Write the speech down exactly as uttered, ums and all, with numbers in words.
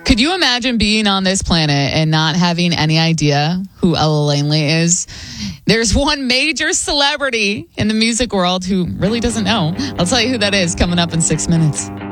Could you imagine being on this planet and not having any idea who Ella Langley is? There's one major celebrity in the music world who really doesn't know. I'll tell you who that is coming up in six minutes.